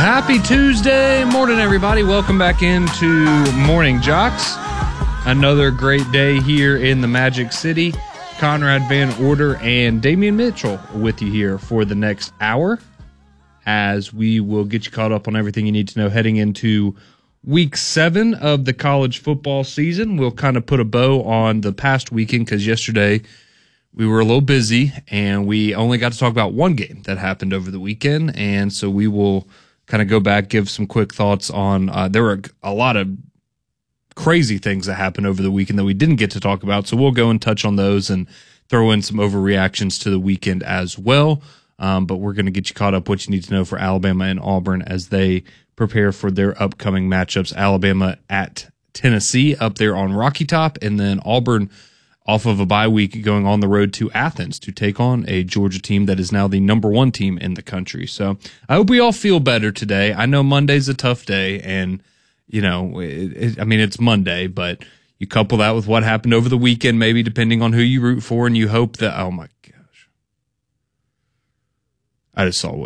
Happy Tuesday morning, everybody. Welcome back into Morning Jocks. Another great day here in the Magic City. Conrad Van Order and Damian Mitchell with you here for the next hour as we will get you caught up on everything you need to know heading into Week 7 of the college football season. We'll kind of put a bow on the past weekend because yesterday we were a little busy and we only got to talk about one game that happened over the weekend. And so we will kind of go back, give some quick thoughts on there were a lot of crazy things that happened over the weekend that we didn't get to talk about. So we'll go and touch on those and throw in some overreactions to the weekend as well. But we're going to get you caught up what you need to know for Alabama and Auburn as they prepare for their upcoming matchups. Alabama at Tennessee up there on Rocky Top, and then Auburn off of a bye week going on the road to Athens to take on a Georgia team that is now the number 1 team in the country. So I hope we all feel better today. I know Monday's a tough day, and, you know, it's Monday, but you couple that with what happened over the weekend, maybe depending on who you root for, and you hope that, oh my gosh. I just saw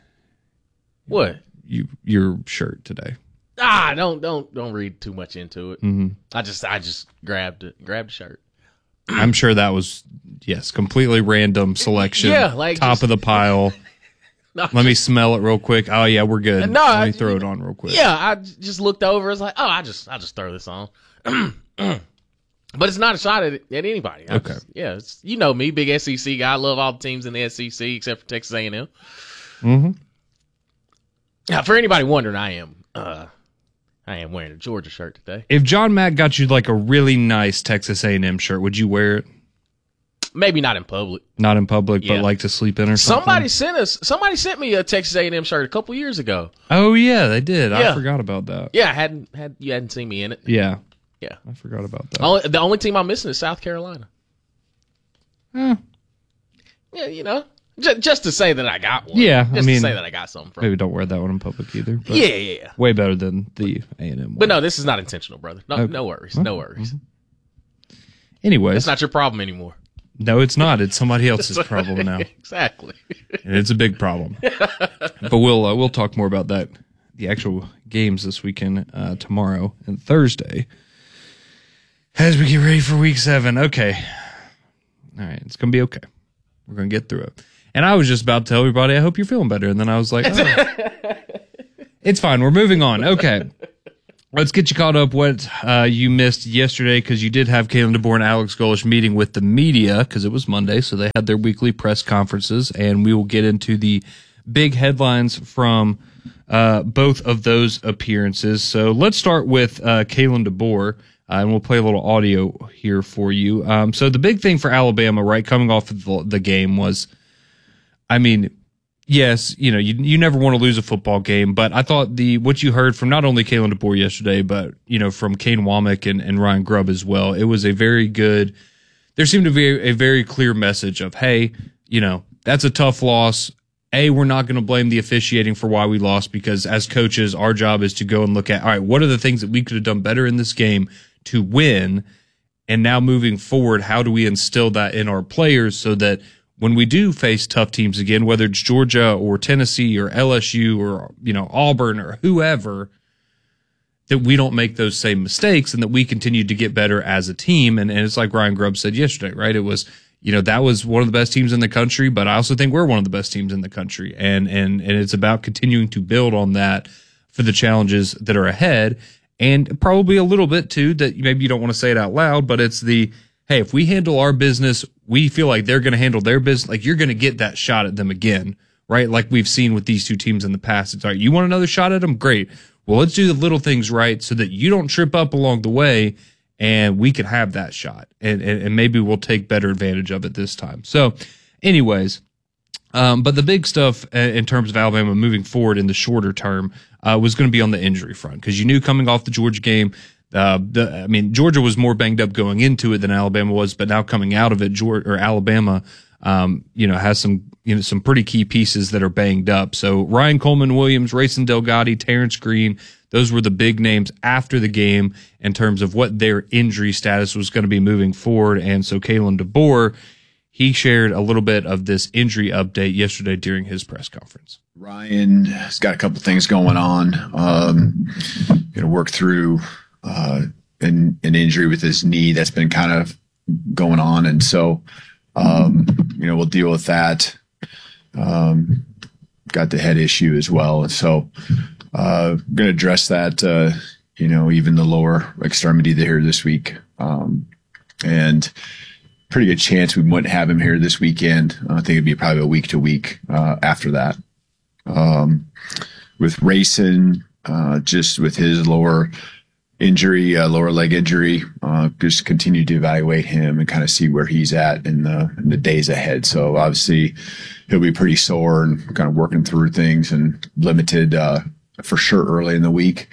What? Your shirt today. Don't read too much into it. Mm-hmm. I just grabbed the shirt. I'm sure that was, yes, completely random selection. Yeah, like top of the pile. No, Let me smell it real quick. Oh yeah, we're good. No, Let me throw it on real quick. Yeah, I just looked over. It's like, I just throw this on. But it's not a shot at anybody. Okay. It's, you know me, big SEC guy. I love all the teams in the SEC except for Texas A&M. Mm-hmm. Now, for anybody wondering, I am wearing a Georgia shirt today. If John Mack got you like a really nice Texas A&M shirt, would you wear it? Maybe not in public. Not in public, but like to sleep in or something? Somebody sent me a Texas A&M shirt a couple years ago. Oh yeah, they did. Yeah. I forgot about that. Yeah, you hadn't seen me in it. Yeah. Yeah. I forgot about that. The only team I'm missing is South Carolina. Eh. Yeah, you know, just to say that I got one. Yeah, just to say that I got something from. Maybe don't wear that one in public either. But Yeah. way better than the A&M one. But no, this is not intentional, brother. No, Okay. no worries. Okay. No worries. Anyways. It's not your problem anymore. No, it's not. It's somebody else's problem now. Exactly. And it's a big problem. But we'll talk more about that, the actual games this weekend, tomorrow and Thursday, as we get ready for Week 7. Okay. All right. It's going to be okay. We're going to get through it. And I was just about to tell everybody, I hope you're feeling better. And then I was like, oh, it's fine. We're moving on. Okay. Let's get you caught up what you missed yesterday, because you did have Kalen DeBoer and Alex Golesh meeting with the media because it was Monday, so they had their weekly press conferences, and we will get into the big headlines from both of those appearances. So let's start with Kalen DeBoer, and we'll play a little audio here for you. So the big thing for Alabama, right, coming off of the game was, I mean, yes, you know, you never want to lose a football game, but I thought what you heard from not only Kalen DeBoer yesterday, but, you know, from Kane Womack and Ryan Grubb as well, it was a very good, there seemed to be a very clear message of, hey, you know, that's a tough loss. We're not going to blame the officiating for why we lost, because as coaches, our job is to go and look at, all right, what are the things that we could have done better in this game to win? And now moving forward, how do we instill that in our players so that when we do face tough teams again, whether it's Georgia or Tennessee or LSU or, you know, Auburn or whoever, that we don't make those same mistakes and that we continue to get better as a team. And it's like Ryan Grubb said yesterday, right? It was, you know, that was one of the best teams in the country, but I also think we're one of the best teams in the country. And it's about continuing to build on that for the challenges that are ahead. And probably a little bit too, that maybe you don't want to say it out loud, but it's hey, if we handle our business, we feel like they're going to handle their business. Like, you're going to get that shot at them again, right? Like we've seen with these two teams in the past. It's all right, you want another shot at them? Great. Well, let's do the little things right so that you don't trip up along the way and we can have that shot. And maybe we'll take better advantage of it this time. So anyways, but the big stuff in terms of Alabama moving forward in the shorter term was going to be on the injury front, because you knew coming off the Georgia game, Georgia was more banged up going into it than Alabama was, but now coming out of it, Alabama, has some pretty key pieces that are banged up. So Ryan Coleman-Williams, Rayson Delgado, Terrence Green, those were the big names after the game in terms of what their injury status was going to be moving forward. And so Kalen DeBoer, he shared a little bit of this injury update yesterday during his press conference. Ryan has got a couple things going on. Going to work through an injury with his knee that's been kind of going on, and so we'll deal with that. Got the head issue as well, and so going to address that. Even the lower extremity there this week, and pretty good chance we wouldn't have him here this weekend. I think it'd be probably a week to week after that. With Rayson, just with his lower leg injury, just continue to evaluate him and kind of see where he's at in the days ahead. So obviously he'll be pretty sore and kind of working through things and limited, for sure early in the week.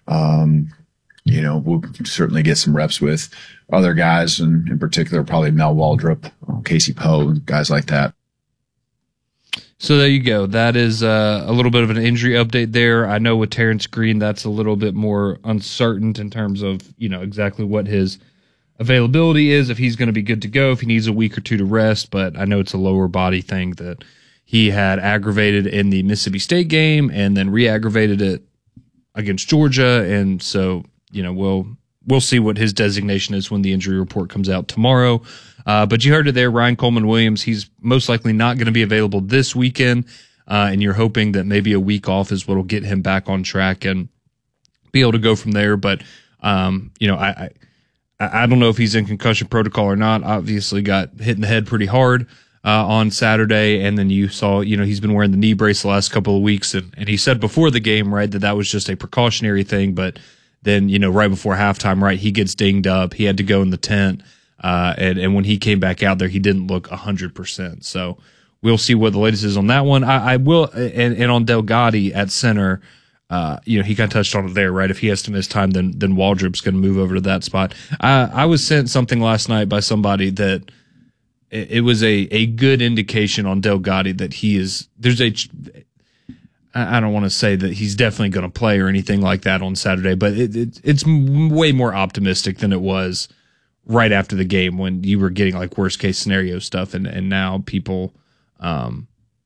We'll certainly get some reps with other guys, and in particular, probably Mel Waldrop, Casey Poe, and guys like that. So there you go. That is a little bit of an injury update there. I know with Terrence Green, that's a little bit more uncertain in terms of, exactly what his availability is, if he's going to be good to go, if he needs a week or two to rest. But I know it's a lower body thing that he had aggravated in the Mississippi State game and then re-aggravated it against Georgia. And so, we'll see what his designation is when the injury report comes out tomorrow. But you heard it there, Ryan Coleman-Williams. He's most likely not going to be available this weekend, and you're hoping that maybe a week off is what will get him back on track and be able to go from there. But I don't know if he's in concussion protocol or not. Obviously, got hit in the head pretty hard on Saturday, and then you saw, he's been wearing the knee brace the last couple of weeks, and he said before the game, right, that was just a precautionary thing, but then, right before halftime, right, he gets dinged up. He had to go in the tent. And when he came back out there, he didn't look 100%. So we'll see what the latest is on that one. I will, and on Delgatti at center, he kind of touched on it there, right? If he has to miss time, then Waldrop's going to move over to that spot. I was sent something last night by somebody that it was a good indication on Delgatti that I don't want to say that he's definitely going to play or anything like that on Saturday, but it's way more optimistic than it was right after the game when you were getting like worst case scenario stuff. And now people that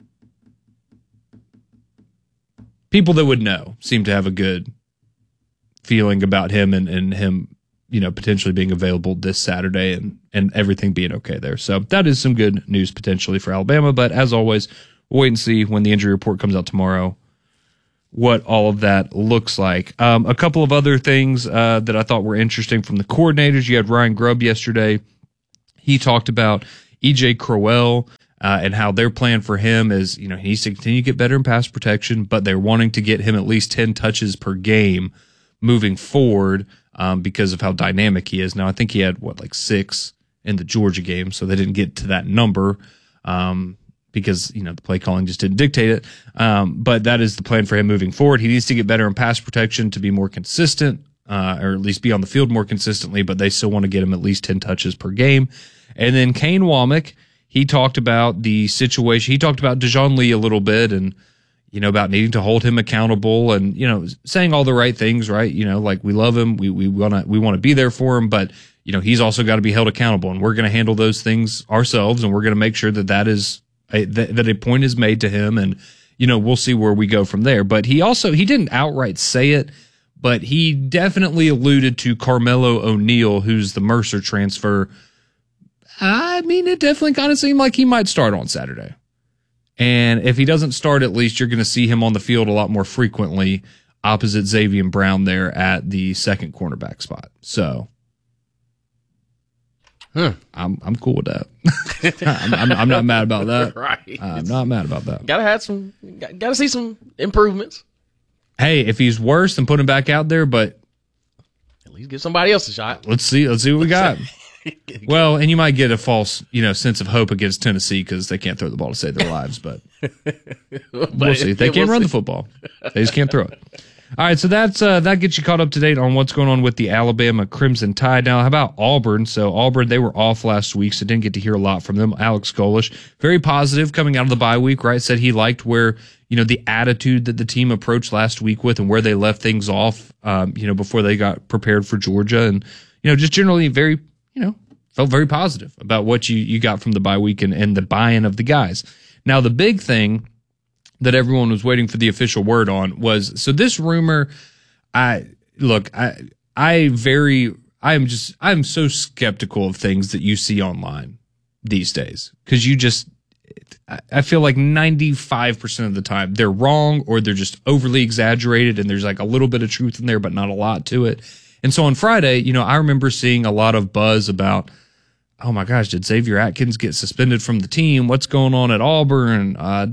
would know seem to have a good feeling about him and him, potentially being available this Saturday and everything being okay there. So that is some good news potentially for Alabama. But as always, we'll wait and see when the injury report comes out tomorrow what all of that looks like. A couple of other things that I thought were interesting from the coordinators. You had Ryan Grubb yesterday. He talked about E.J. Crowell and how their plan for him is, he needs to continue to get better in pass protection, but they're wanting to get him at least 10 touches per game moving forward because of how dynamic he is. Now, I think he had, 6 in the Georgia game, so they didn't get to that number. Because, the play calling just didn't dictate it. But that is the plan for him moving forward. He needs to get better in pass protection to be more consistent, or at least be on the field more consistently, but they still want to get him at least 10 touches per game. And then Kane Womack, he talked about the situation. He talked about Dejoun Lee a little bit and, about needing to hold him accountable and, saying all the right things, right? Like we love him. We want to be there for him, but, he's also got to be held accountable, and we're going to handle those things ourselves, and we're going to make sure that is that a point is made to him, and we'll see where we go from there. But he didn't outright say it, but he definitely alluded to Carmelo O'Neal, who's the Mercer transfer. I mean, it definitely kind of seemed like he might start on Saturday, and if he doesn't start, at least you're going to see him on the field a lot more frequently opposite Xavier Brown there at the second cornerback spot. So I'm cool with that. I'm not mad about that. Right. I'm not mad about that. Gotta see some improvements. Hey, if he's worse, then put him back out there, but at least give somebody else a shot. Let's see what we got. Well, and you might get a false, sense of hope against Tennessee because they can't throw the ball to save their lives, but we'll see. They can't run the football. They just can't throw it. All right, so that gets you caught up to date on what's going on with the Alabama Crimson Tide. Now, how about Auburn? So Auburn, they were off last week, so didn't get to hear a lot from them. Alex Golesh, very positive coming out of the bye week, right? Said he liked where, the attitude that the team approached last week with and where they left things off, before they got prepared for Georgia. And, just generally very, felt very positive about what you got from the bye week and the buy-in of the guys. Now, the big thing that everyone was waiting for the official word on was, so this rumor, I'm so skeptical of things that you see online these days, because I feel like 95% of the time they're wrong, or they're just overly exaggerated, and there's like a little bit of truth in there, but not a lot to it. And so on Friday, I remember seeing a lot of buzz about, oh my gosh, did Xavier Atkins get suspended from the team? What's going on at Auburn?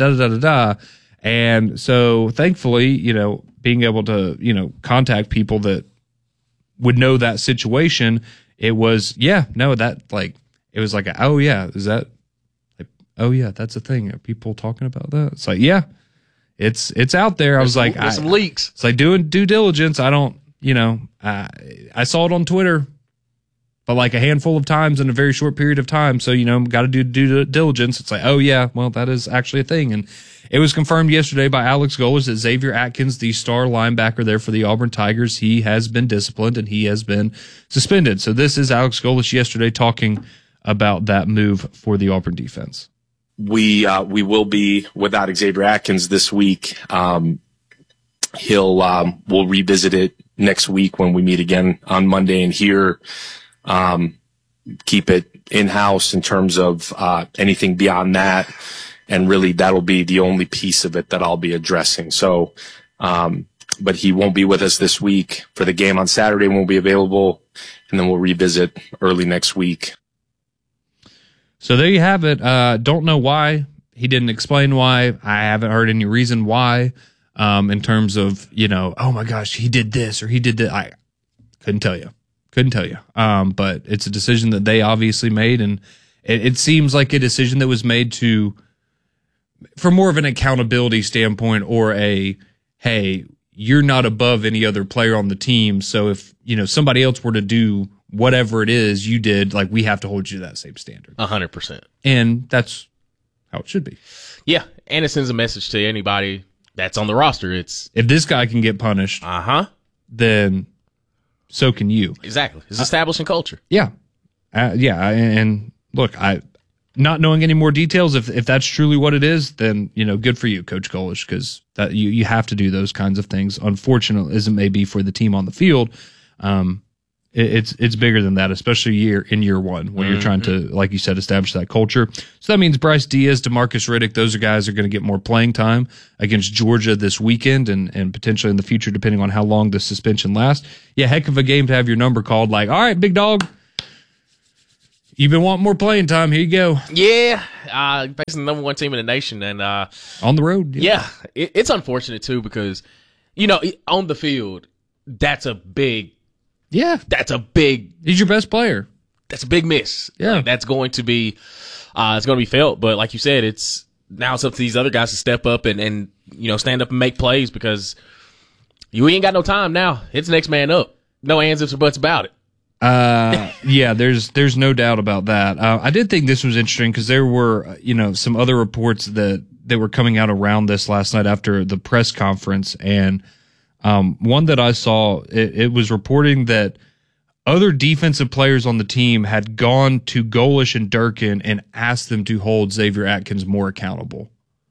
And so thankfully, being able to, contact people that would know that situation, it was, it was like, oh yeah, is that, like, oh yeah, that's a thing. Are people talking about that? It's like, yeah, it's out there. I was like, there's some leaks. It's like doing due diligence. I don't, I saw it on Twitter, but like a handful of times in a very short period of time. So, got to do due diligence. It's like, oh yeah, well, that is actually a thing. And it was confirmed yesterday by Alex Golesh that Xavier Atkins, the star linebacker there for the Auburn Tigers, he has been disciplined and he has been suspended. So this is Alex Golesh yesterday talking about that move for the Auburn defense. We will be without Xavier Atkins this week. We'll revisit it next week when we meet again on Monday, and here, keep it in-house in terms of anything beyond that. And really, that'll be the only piece of it that I'll be addressing. So, but he won't be with us this week for the game on Saturday. Won't be available, and then we'll revisit early next week. So there you have it. Don't know why. He didn't explain why. I haven't heard any reason why, in terms of, oh my gosh, he did this or he did that. I couldn't tell you. But it's a decision that they obviously made, and it seems like a decision that was made for more of an accountability standpoint, or hey, you're not above any other player on the team. So if, somebody else were to do whatever it is you did, like, we have to hold you to that same standard. 100%. And that's how it should be. Yeah. And it sends a message to anybody that's on the roster. It's, if this guy can get punished, then so can you. Exactly. It's establishing culture. Yeah. And look, not knowing any more details, if that's truly what it is, then, good for you, Coach Golesh, because that you have to do those kinds of things. Unfortunately, as it may be for the team on the field, it's bigger than that, especially in year one, when you're trying to, like you said, establish that culture. So that means Bryce Diaz, DeMarcus Riddick, those guys are going to get more playing time against Georgia this weekend, and potentially in the future, depending on how long the suspension lasts. Yeah, heck of a game to have your number called. Like, all right, big dog, you've been wanting more playing time. Here you go. Yeah, facing the number one team in the nation, and on the road. Yeah, it's unfortunate too, because on the field, that's a big. Yeah, he's your best player. That's a big miss. Yeah, that's going to be, it's going to be felt. But like you said, now it's up to these other guys to step up and stand up and make plays, because you ain't got no time now. It's next man up. No ands, ifs, or buts about it. Yeah, there's no doubt about that. I did think this was interesting, because there were, some other reports that were coming out around this last night after the press conference, and one that I saw, it was reporting that other defensive players on the team had gone to Golesh and Durkin and asked them to hold Xavier Atkins more accountable.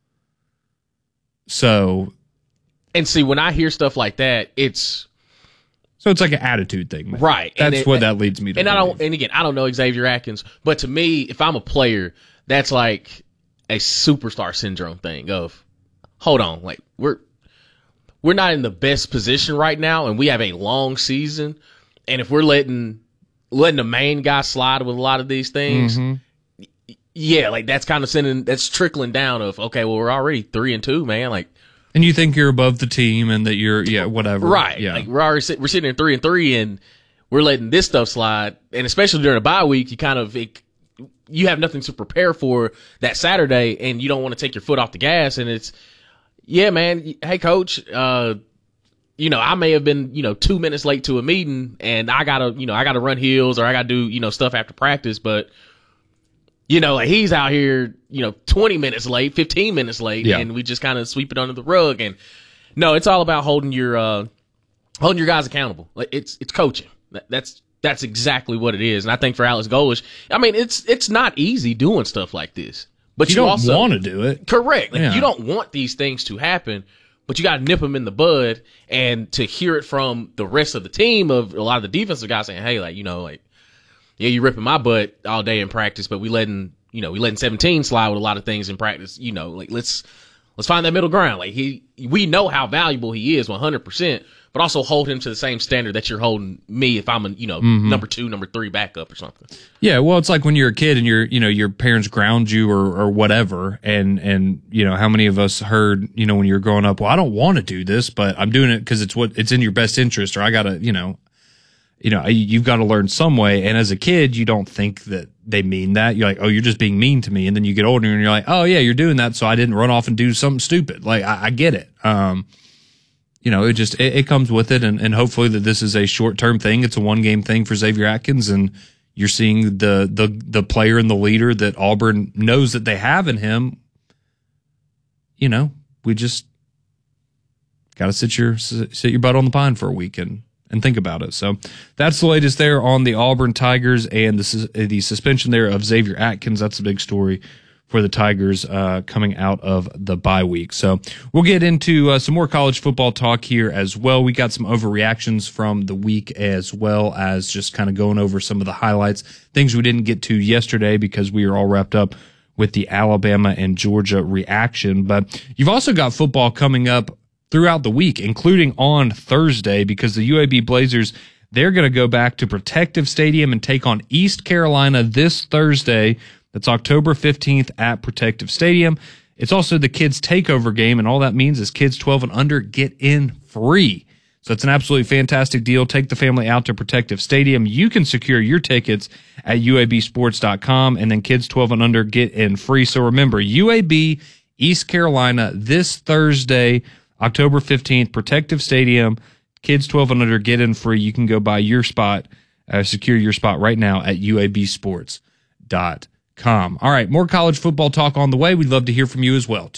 So, and see, when I hear stuff like that, it's like an attitude thing, man. Right? That's what that leads me to. And I don't know Xavier Atkins, but to me, if I'm a player, that's like a superstar syndrome thing of, hold on, like we're not in the best position right now, and we have a long season. And if we're letting the main guy slide with a lot of these things, yeah, like that's kind of that's trickling down of, okay, well, we're already 3-2, man. Like, and you think you're above the team and that you're, whatever. Right. Yeah. Like we're sitting at 3-3, and we're letting this stuff slide. And especially during a bye week, you have nothing to prepare for that Saturday, and you don't want to take your foot off the gas. And it's, yeah, man. Hey, coach, I may have been, 2 minutes late to a meeting, and I gotta run heels, or I gotta do, stuff after practice. But, like he's out here, 20 minutes late, 15 minutes late, and we just kind of sweep it under the rug. And no, it's all about holding your guys accountable. Like it's coaching. That's exactly what it is. And I think for Alex Golesh, I mean, it's not easy doing stuff like this. But you don't also want to do it. Correct. Like, Yeah. you don't want these things to happen, but you got to nip them in the bud. And to hear it from the rest of the team, of a lot of the defensive guys saying, hey, like, yeah, you ripping my butt all day in practice, but we letting 17 slide with a lot of things in practice. Like, let's find that middle ground. Like, we know how valuable he is 100%, but also hold him to the same standard that you're holding me if I'm a, number 2, number 3 backup or something. Yeah, well, it's like when you're a kid and your parents ground you or whatever, and how many of us heard, when you're growing up, well, I don't want to do this, but I'm doing it because it's in your best interest, or I gotta, you've got to learn some way. And as a kid, you don't think that they mean that. You're like, oh, you're just being mean to me. And then you get older and you're like, oh yeah, you're doing that, so I didn't run off and do something stupid. Like, I get it. It comes with it, and hopefully that this is a short-term thing. It's a one-game thing for Xavier Atkins, and you're seeing the player and the leader that Auburn knows that they have in him. We just got to sit your butt on the pine for a week and think about it. So that's the latest there on the Auburn Tigers, and this is the suspension there of Xavier Atkins. That's a big story for the Tigers coming out of the bye week. So we'll get into some more college football talk here as well. We got some overreactions from the week, as well as just kind of going over some of the highlights, things we didn't get to yesterday because we are all wrapped up with the Alabama and Georgia reaction. But you've also got football coming up throughout the week, including on Thursday, because the UAB Blazers, they're going to go back to Protective Stadium and take on East Carolina this Thursday. That's October 15th at Protective Stadium. It's also the kids' takeover game, and all that means is kids 12 and under get in free. So it's an absolutely fantastic deal. Take the family out to Protective Stadium. You can secure your tickets at UABsports.com, and then kids 12 and under get in free. So remember, UAB, East Carolina, this Thursday, October 15th, Protective Stadium. Kids 12 and under get in free. You can go buy your spot, secure your spot right now at UABsports.com. All right, more college football talk on the way. We'd love to hear from you as well.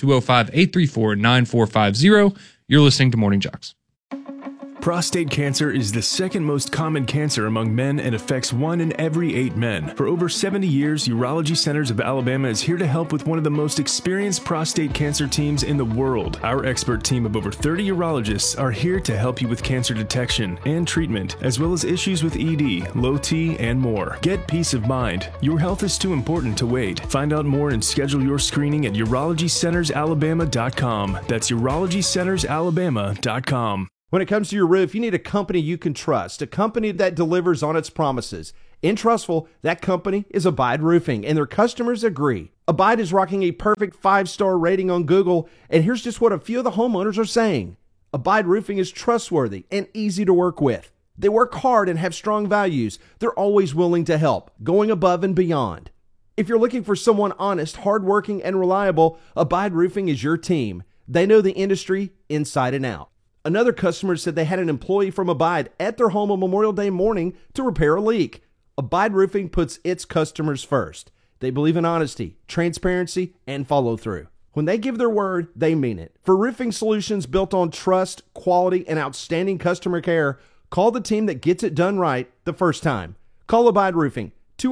205-834-9450. You're listening to Morning Jocks. Prostate cancer is the second most common cancer among men and affects 1 in every 8 men. For over 70 years, Urology Centers of Alabama is here to help with one of the most experienced prostate cancer teams in the world. Our expert team of over 30 urologists are here to help you with cancer detection and treatment, as well as issues with ED, low T, and more. Get peace of mind. Your health is too important to wait. Find out more and schedule your screening at UrologyCentersAlabama.com. That's UrologyCentersAlabama.com. When it comes to your roof, you need a company you can trust, a company that delivers on its promises. In Trustful, that company is Abide Roofing, and their customers agree. Abide is rocking a perfect 5-star rating on Google, and here's just what a few of the homeowners are saying. Abide Roofing is trustworthy and easy to work with. They work hard and have strong values. They're always willing to help, going above and beyond. If you're looking for someone honest, hardworking, and reliable, Abide Roofing is your team. They know the industry inside and out. Another customer said they had an employee from Abide at their home on Memorial Day morning to repair a leak. Abide Roofing puts its customers first. They believe in honesty, transparency, and follow through. When they give their word, they mean it. For roofing solutions built on trust, quality, and outstanding customer care, call the team that gets it done right the first time. Call Abide Roofing,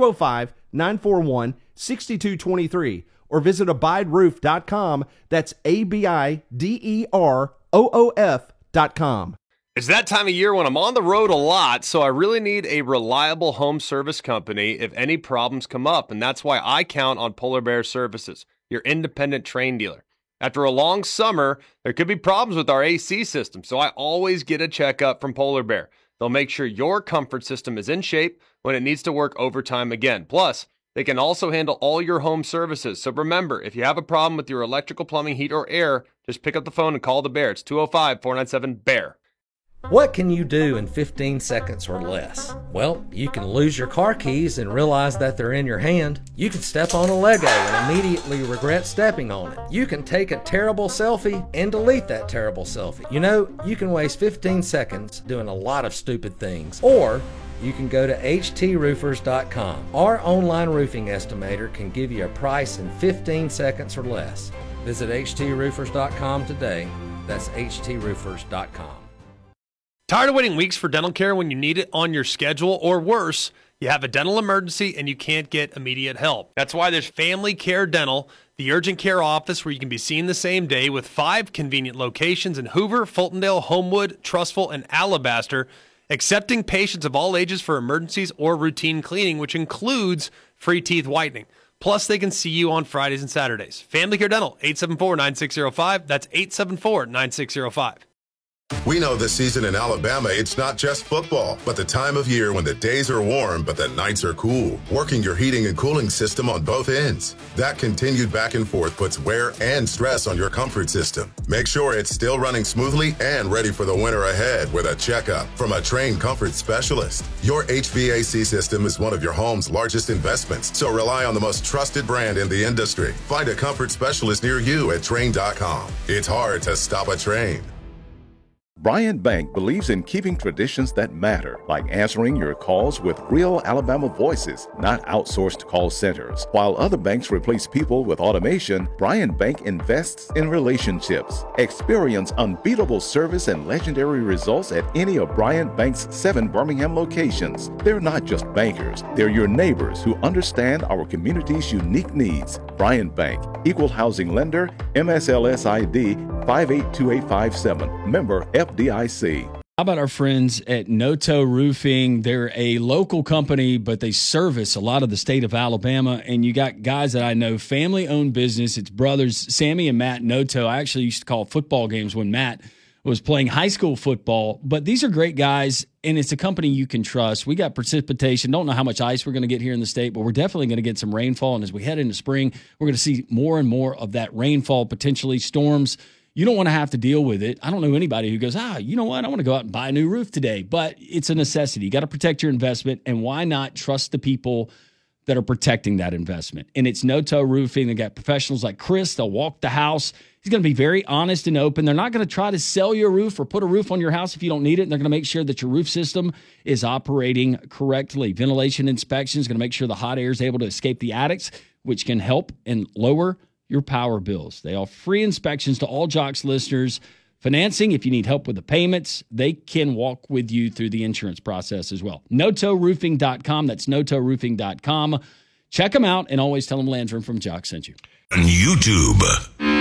205-941-6223, or visit abideroof.com. That's ABIDEROOF.com. It's that time of year when I'm on the road a lot, so I really need a reliable home service company if any problems come up, and that's why I count on Polar Bear Services, your independent Trane dealer. After a long summer, there could be problems with our AC system, so I always get a checkup from Polar Bear. They'll make sure your comfort system is in shape when it needs to work overtime again. Plus, they can also handle all your home services. So remember, if you have a problem with your electrical, plumbing, heat, or air, just pick up the phone and call the Bear. It's 205-497-BEAR. What can you do in 15 seconds or less? Well, you can lose your car keys and realize that they're in your hand. You can step on a Lego and immediately regret stepping on it. You can take a terrible selfie and delete that terrible selfie. You know, you can waste 15 seconds doing a lot of stupid things. Or you can go to HTRoofers.com. Our online roofing estimator can give you a price in 15 seconds or less. Visit HTRoofers.com today. That's HTRoofers.com. Tired of waiting weeks for dental care when you need it on your schedule? Or worse, you have a dental emergency and you can't get immediate help. That's why there's Family Care Dental, the the urgent care office where you can be seen the same day with 5 convenient locations in Hoover, Fultondale, Homewood, Trussville, and Alabaster, accepting patients of all ages for emergencies or routine cleaning, which includes free teeth whitening. Plus, they can see you on Fridays and Saturdays. Family Care Dental, 874-9605. That's 874-9605. We know this season in Alabama, it's not just football, but the time of year when the days are warm, but the nights are cool. Working your heating and cooling system on both ends. That continued back and forth puts wear and stress on your comfort system. Make sure it's still running smoothly and ready for the winter ahead with a checkup from a trained comfort specialist. Your HVAC system is one of your home's largest investments, so rely on the most trusted brand in the industry. Find a comfort specialist near you at Trane.com. It's hard to stop a Trane. Bryant Bank believes in keeping traditions that matter, like answering your calls with real Alabama voices, not outsourced call centers. While other banks replace people with automation, Bryant Bank invests in relationships. Experience unbeatable service and legendary results at any of Bryant Bank's 7 Birmingham locations. They're not just bankers, they're your neighbors who understand our community's unique needs. Bryant Bank, Equal Housing Lender, MSLSID 582857, member FDIC. How about our friends at Noto Roofing? They're a local company, but they service a lot of the state of Alabama. And you got guys that I know, family-owned business. It's brothers, Sammy and Matt Noto. I actually used to call football games when Matt was playing high school football. But these are great guys, and it's a company you can trust. We got precipitation. Don't know how much ice we're going to get here in the state, but we're definitely going to get some rainfall. And as we head into spring, we're going to see more and more of that rainfall, potentially storms. You don't want to have to deal with it. I don't know anybody who goes, you know what? I want to go out and buy a new roof today. But it's a necessity. You got to protect your investment. And why not trust the people that are protecting that investment? And it's Noto Roofing. They got professionals like Chris. They'll walk the house. He's going to be very honest and open. They're not going to try to sell you a roof or put a roof on your house if you don't need it. And they're going to make sure that your roof system is operating correctly. Ventilation inspection is going to make sure the hot air is able to escape the attics, which can help and lower your power bills. They offer free inspections to all Jocks listeners. Financing, if you need help with the payments, they can walk with you through the insurance process as well. NotoRoofing.com. That's NotoRoofing.com. Check them out and always tell them Landrum from Jocks sent you. YouTube.